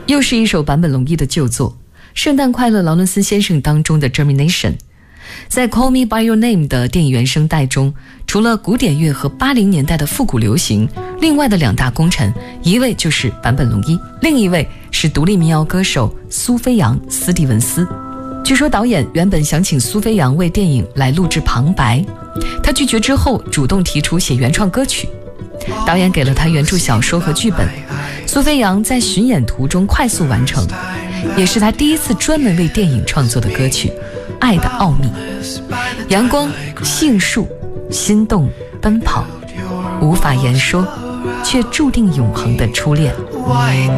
又是一首坂本龙一的旧作，圣诞快乐劳伦斯先生当中的 Germination。 在 Call Me By Your Name 的电影原声带中，除了古典乐和80年代的复古流行，另外的2大功臣，一位就是坂本龙一，另一位是独立民谣歌手苏菲扬·斯蒂文斯。据说导演原本想请苏菲扬为电影来录制旁白，他拒绝之后主动提出写原创歌曲。导演给了他原著小说和剧本，苏菲扬在巡演途中快速完成，也是他第一次专门为电影创作的歌曲《爱的奥秘》。阳光、杏树、心动、奔跑，无法言说，却注定永恒的初恋。